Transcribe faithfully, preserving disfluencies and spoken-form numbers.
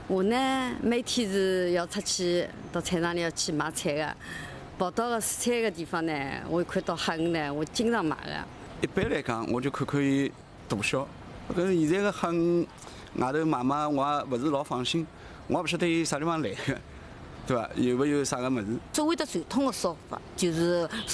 我呢，每天是要出去到菜场里要去买菜的。跑到个蔬菜个地方呢，我看到黑鱼呢，我经常买的。 一般来讲，我就看看伊大小。搿现在个黑鱼外头买买，我也勿是老放心，我也勿晓得伊啥地方来的，对伐？有没有啥个物事？ 所谓的传统的烧法，就是